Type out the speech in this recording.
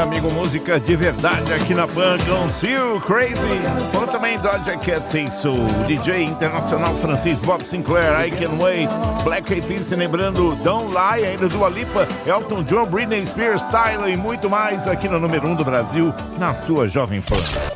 amigo, música de verdade aqui na Pan com Seal Crazy. Ou também Doja Cat Say So, DJ internacional francês Bob Sinclair, I Can Wait, Black Eyed Peas, lembrando Don't Lie, ainda do Alipa, Elton John, Britney Spears, Tyler e muito mais aqui no número 1 do Brasil, na sua Jovem Pan.